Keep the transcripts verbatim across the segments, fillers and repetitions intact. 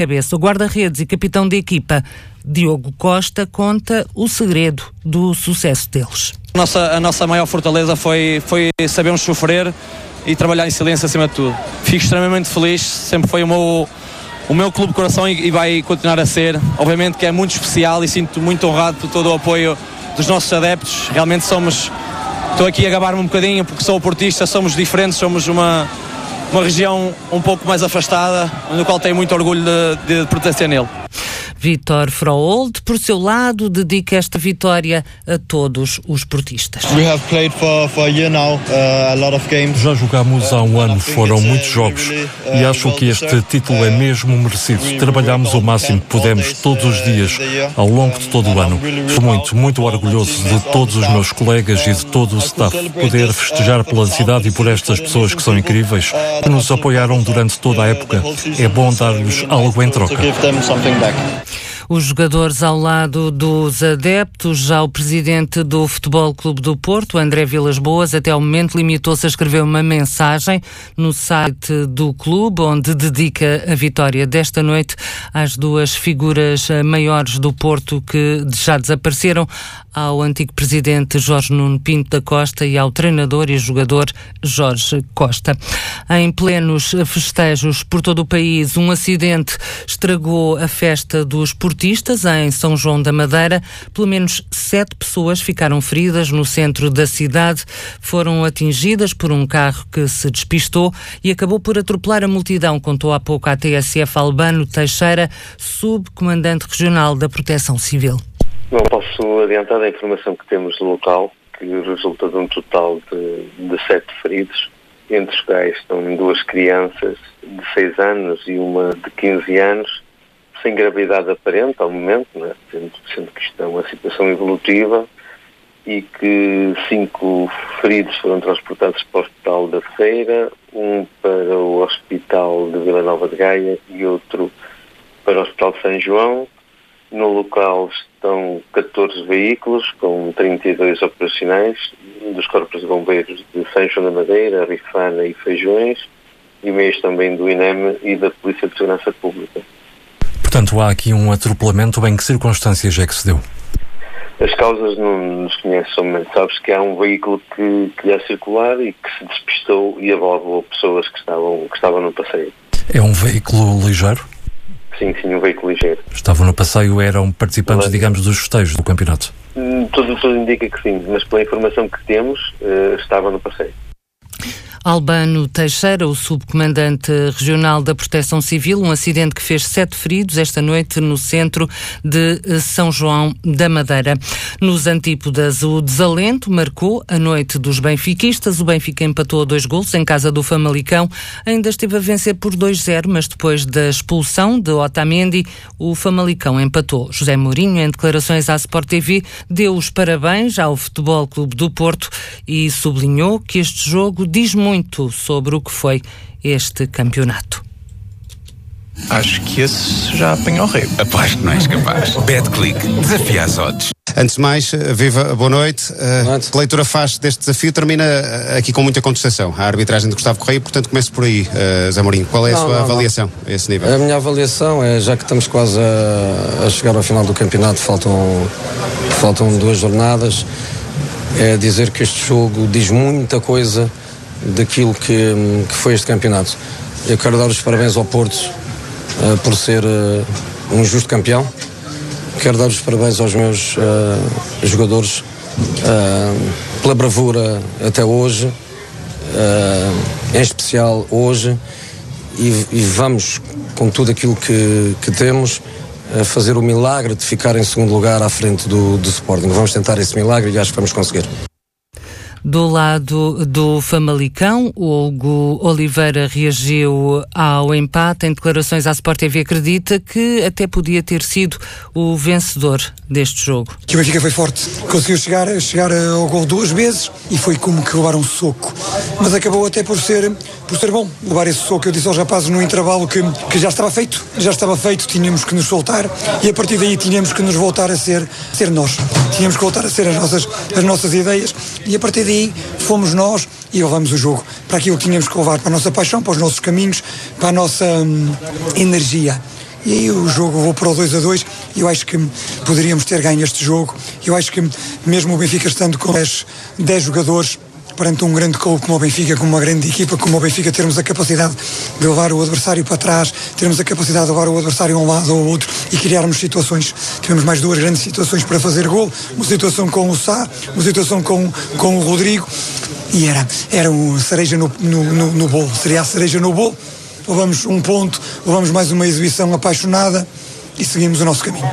Cabeça, o guarda-redes e capitão da equipa, Diogo Costa, conta o segredo do sucesso deles. A nossa, a nossa maior fortaleza foi, foi sabermos sofrer e trabalhar em silêncio acima de tudo. Fico extremamente feliz, sempre foi o meu, o meu clube de coração e, e vai continuar a ser. Obviamente que é muito especial e sinto muito honrado por todo o apoio dos nossos adeptos. Realmente somos, estou aqui a gabar-me um bocadinho porque sou portista, somos diferentes, somos uma, uma região um pouco mais afastada, no qual tenho muito orgulho de, de pertencer nele. Vítor Froholt, por seu lado, dedica esta vitória a todos os portistas. Já jogamos há um ano, foram muitos jogos e acho que este título é mesmo merecido. Trabalhamos o máximo que pudemos todos os dias, ao longo de todo o ano. Estou muito, muito orgulhoso de todos os meus colegas e de todo o staff. Poder festejar pela cidade e por estas pessoas que são incríveis, que nos apoiaram durante toda a época. É bom dar-lhes algo em troca. Os jogadores ao lado dos adeptos, já o presidente do Futebol Clube do Porto, André Vilas-Boas, até ao momento limitou-se a escrever uma mensagem no site do clube, onde dedica a vitória desta noite às duas figuras maiores do Porto que já desapareceram, ao antigo presidente Jorge Nuno Pinto da Costa e ao treinador e jogador Jorge Costa. Em plenos festejos por todo o país, um acidente estragou a festa dos portistas em São João da Madeira. Pelo menos sete pessoas ficaram feridas no centro da cidade. Foram atingidas por um carro que se despistou e acabou por atropelar a multidão, contou há pouco à T S F Albano Teixeira, subcomandante regional da Proteção Civil. Não posso adiantar a informação que temos do local, que resulta de um total de, de sete feridos, entre os quais estão duas crianças de seis anos e uma de quinze anos, sem gravidade aparente ao momento, né? sendo, sendo que isto é uma situação evolutiva, e que cinco feridos foram transportados para o Hospital da Feira, um para o Hospital de Vila Nova de Gaia e outro para o Hospital de São João. No local estão catorze veículos, com trinta e dois operacionais, dos corpos de bombeiros de São João da Madeira, Rifana e Feijões, e meios também do I N E M e da Polícia de Segurança Pública. Portanto, há aqui um atropelamento. Em que circunstâncias é que se deu? As causas não nos conhecem somente. Sabes que há um veículo que, que ia circular e que se despistou e abordou pessoas que estavam, que estavam no passeio. É um veículo ligeiro? Sim, sim, um veículo ligeiro. Estavam no passeio, eram participantes, mas, digamos, dos festejos do campeonato? Tudo, tudo indica que sim, mas pela informação que temos, uh, estava no passeio. Albano Teixeira, o subcomandante regional da Proteção Civil, um acidente que fez sete feridos esta noite no centro de São João da Madeira. Nos antípodas, o desalento marcou a noite dos benfiquistas. O Benfica empatou a dois golos em casa do Famalicão. Ainda esteve a vencer por dois zero, mas depois da expulsão de Otamendi, o Famalicão empatou. José Mourinho, em declarações à Sport T V, deu os parabéns ao Futebol Clube do Porto e sublinhou que este jogo diz muito muito sobre o que foi este campeonato. Acho que esse já apanhou o rei. Aposto que não és capaz. Betclic, desafia as odds. Antes de mais, viva, boa noite. Uh, que leitura faz deste desafio? Termina uh, aqui com muita contestação. A arbitragem de Gustavo Correia, portanto começo por aí, uh, Zé Mourinho. Qual é a não, sua não, avaliação não. a esse nível? A minha avaliação é, já que estamos quase a, a chegar ao final do campeonato, faltam, faltam duas jornadas, é dizer que este jogo diz muita coisa daquilo que, que foi este campeonato. Eu quero dar os parabéns ao Porto uh, por ser uh, um justo campeão. Quero dar os parabéns aos meus uh, jogadores uh, pela bravura até hoje, uh, em especial hoje, e, e vamos, com tudo aquilo que, que temos, uh, fazer o milagre de ficar em segundo lugar à frente do, do Sporting. Vamos tentar esse milagre e acho que vamos conseguir. Do lado do Famalicão, o Hugo Oliveira reagiu ao empate. Em declarações à Sport T V, acredita que até podia ter sido o vencedor deste jogo. Que o Benfica foi forte, conseguiu chegar, chegar ao gol duas vezes e foi como que levar um soco, mas acabou até por ser, por ser bom levar esse soco. Eu disse aos rapazes no intervalo que, que já estava feito, já estava feito, tínhamos que nos soltar e a partir daí tínhamos que nos voltar a ser, ser nós, tínhamos que voltar a ser as nossas, as nossas ideias e a partir daí E fomos nós e levamos o jogo para aquilo que tínhamos que levar, para a nossa paixão, para os nossos caminhos, para a nossa hum, energia. e aí o jogo vou para o dois a dois, e eu acho que poderíamos ter ganho este jogo. Eu acho que mesmo o Benfica estando com dez jogadores perante um grande clube como o Benfica, como uma grande equipa como o Benfica, termos a capacidade de levar o adversário para trás, termos a capacidade de levar o adversário a um lado ou ao outro e criarmos situações. Tivemos mais duas grandes situações para fazer gol, uma situação com o Sá, uma situação com, com o Rodrigo, e era, era uma cereja no, no, no, no bolo, seria a cereja no bolo. Levamos um ponto, levamos mais uma exibição apaixonada e seguimos o nosso caminho.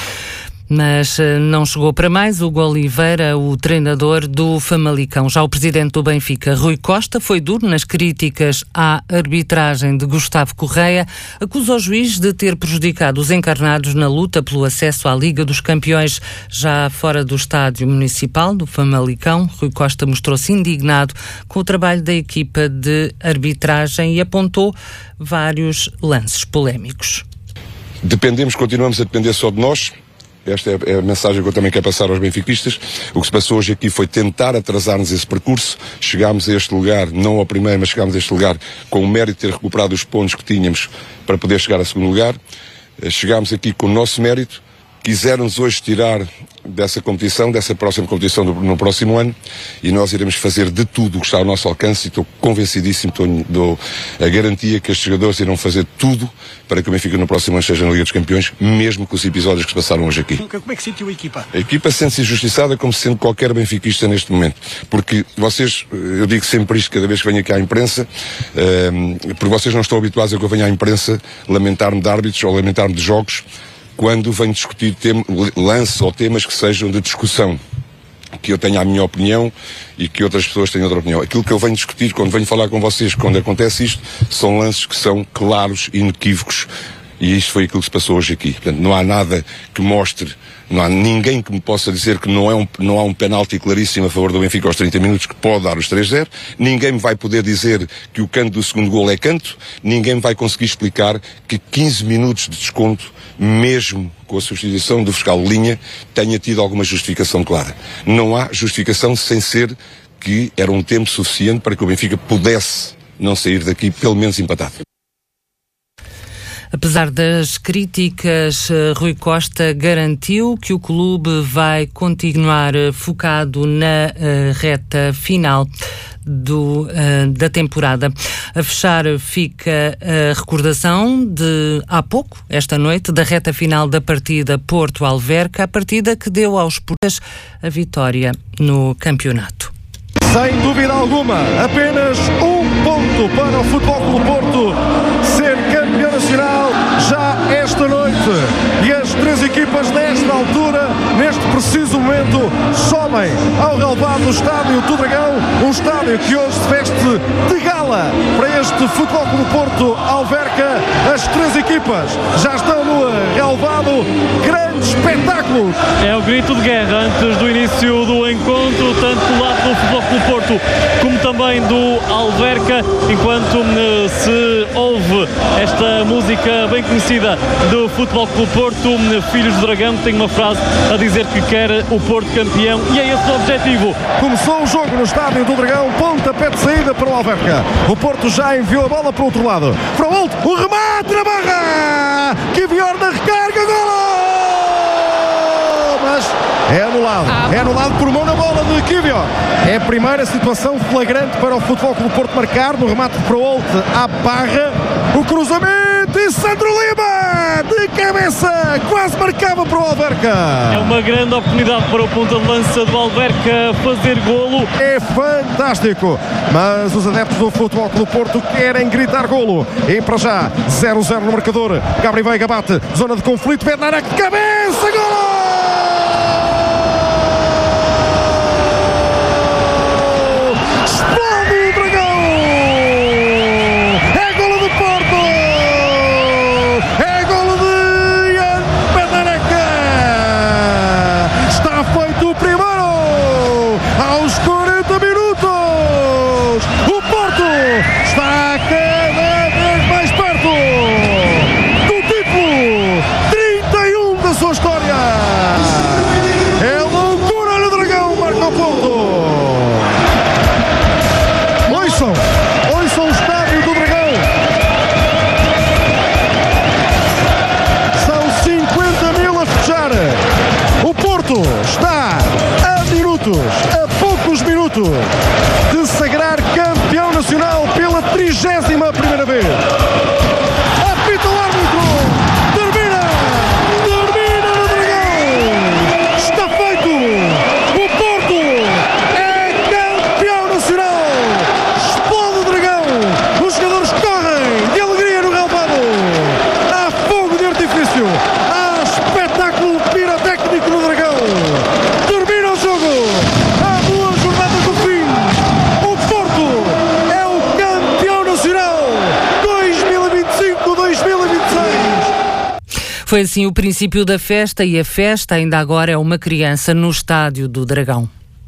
Mas não chegou para mais. Hugo Oliveira, o treinador do Famalicão. Já o presidente do Benfica, Rui Costa, foi duro nas críticas à arbitragem de Gustavo Correia. Acusa o juiz de ter prejudicado os encarnados na luta pelo acesso à Liga dos Campeões. Já fora do estádio municipal do Famalicão, Rui Costa mostrou-se indignado com o trabalho da equipa de arbitragem e apontou vários lances polémicos. Dependemos, continuamos a depender só de nós. Esta é a mensagem que eu também quero passar aos benfiquistas. O que se passou hoje aqui foi tentar atrasar-nos esse percurso. Chegámos a este lugar, não ao primeiro, mas chegámos a este lugar com o mérito de ter recuperado os pontos que tínhamos para poder chegar a segundo lugar. Chegámos aqui com o nosso mérito. Quiseram-nos hoje tirar dessa competição, dessa próxima competição do, no próximo ano, e nós iremos fazer de tudo o que está ao nosso alcance, e estou convencidíssimo, estou, dou a garantia que estes jogadores irão fazer tudo para que o Benfica no próximo ano esteja na Liga dos Campeões, mesmo com os episódios que se passaram hoje aqui. Como é que sentiu a equipa? A equipa sente-se injustiçada como se sente qualquer benfiquista neste momento, porque vocês, eu digo sempre isto cada vez que venho aqui à imprensa, um, porque vocês não estão habituados a que eu venha à imprensa lamentar-me de árbitros ou lamentar-me de jogos, quando venho discutir tem, lances ou temas que sejam de discussão, que eu tenha a minha opinião e que outras pessoas tenham outra opinião. Aquilo que eu venho discutir quando venho falar com vocês, quando acontece isto, são lances que são claros e inequívocos, e isto foi aquilo que se passou hoje aqui. Portanto, não há nada que mostre, não há ninguém que me possa dizer que não, é um, não há um penalti claríssimo a favor do Benfica aos trinta minutos que pode dar os três a zero, ninguém me vai poder dizer que o canto do segundo golo é canto, ninguém me vai conseguir explicar que quinze minutos de desconto, mesmo com a substituição do fiscal Linha, tenha tido alguma justificação clara. Não há justificação sem ser que era um tempo suficiente para que o Benfica pudesse não sair daqui pelo menos empatado. Apesar das críticas, Rui Costa garantiu que o clube vai continuar focado na uh, reta final do, uh, da temporada. A fechar fica a recordação de, há pouco, esta noite, da reta final da partida Porto-Alverca, a partida que deu aos portugueses a vitória no campeonato. Sem dúvida alguma, apenas um ponto para o Futebol Clube Porto ser campeão nacional já esta noite. E as três equipas nesta altura, neste preciso momento, sobem ao relvado do estádio do Dragão, um estádio que hoje se veste de gala para este Futebol Clube Porto Alverca. As três equipas já estão no relvado, grande espetáculo. É o grito de guerra antes do início do encontro, tanto do lado do Futebol Clube Porto como também do Alverca, enquanto uh, se ouve esta música bem conhecida do Futebol Clube Porto, uh, Filhos do Dragão, que tem uma frase a dizer que quer o Porto campeão, e é esse o objetivo. Começou o jogo no estádio do Dragão, pontapé de saída para o Alverca. O Porto já enviou a bola para o outro lado, para o alto, o remate na barra, que pior na recarga, golo! Mas é anulado, é anulado por mão na bola de Kivio. É a primeira situação flagrante para o Futebol Clube Porto marcar, no remate para o Holt à barra, o cruzamento e Sandro Lima de cabeça, quase marcava para o Alverca. É uma grande oportunidade para o ponta de lança do Alverca fazer golo. É fantástico, mas os adeptos do Futebol Clube Porto querem gritar golo. E para já, zero a zero no marcador. Gabriel Veiga bate, zona de conflito, Bednarek de cabeça, golo! Foi assim o princípio da festa, e a festa ainda agora é uma criança no Estádio do Dragão.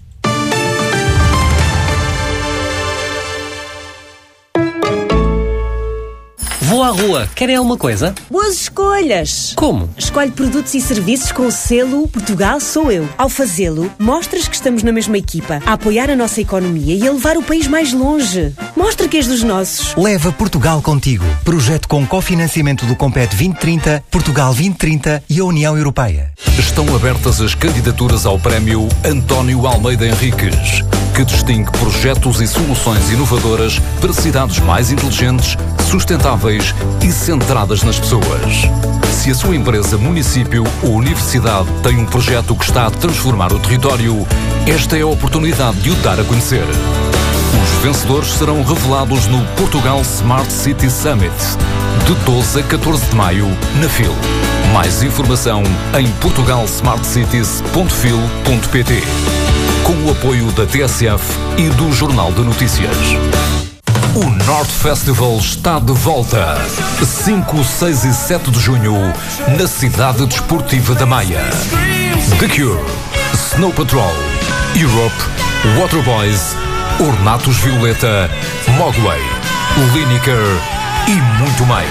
Vou à rua. Querem alguma coisa? Boas escolhas! Como? Escolhe produtos e serviços com o selo Portugal Sou Eu. Ao fazê-lo, mostras que estamos na mesma equipa, a apoiar a nossa economia e a levar o país mais longe. Mostra que és dos nossos. Leva Portugal contigo. Projeto com cofinanciamento do Compete vinte trinta, Portugal vinte trinta e a União Europeia. Estão abertas as candidaturas ao prémio António Almeida Henriques, que distingue projetos e soluções inovadoras para cidades mais inteligentes, sustentáveis e centradas nas pessoas. Se a sua empresa, município ou universidade tem um projeto que está a transformar o território, esta é a oportunidade de o dar a conhecer. Os vencedores serão revelados no Portugal Smart City Summit, de doze a catorze de maio, na F I L. Mais informação em portugal smart cities ponto fil ponto pt. Com o apoio da T S F e do Jornal de Notícias. O North Festival está de volta. cinco, seis e sete de junho, na cidade desportiva da Maia. The Cure, Snow Patrol, Europe, Waterboys, Ornatos Violeta, Mogwai, Lineker e muito mais.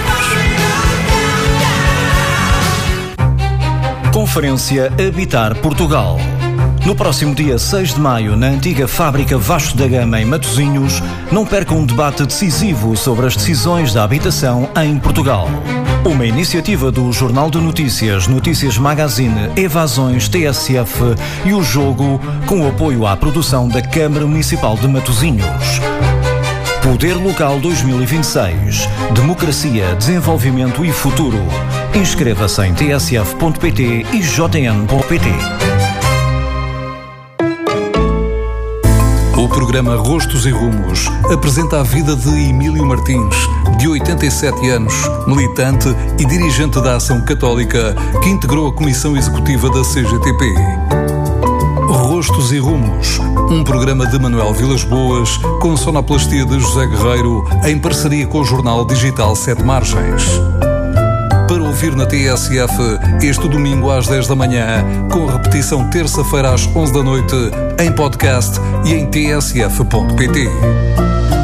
Conferência Habitar Portugal. No próximo dia seis de maio, na antiga fábrica Vasco da Gama, em Matosinhos, não perca um debate decisivo sobre as decisões da habitação em Portugal. Uma iniciativa do Jornal de Notícias, Notícias Magazine, Evasões, T S F e o Jogo, com o apoio à produção da Câmara Municipal de Matosinhos. Poder Local dois mil e vinte e seis. Democracia, Desenvolvimento e Futuro. Inscreva-se em t s f ponto p t e j n ponto p t. O programa Rostos e Rumos apresenta a vida de Emílio Martins, de oitenta e sete anos, militante e dirigente da Ação Católica, que integrou a Comissão Executiva da C G T P. Rostos e Rumos, um programa de Manuel Vilas Boas, com sonoplastia de José Guerreiro, em parceria com o jornal digital Sete Margens. Para ouvir na T S F este domingo às dez da manhã, com repetição terça-feira às onze da noite, em podcast e em t s f ponto p t.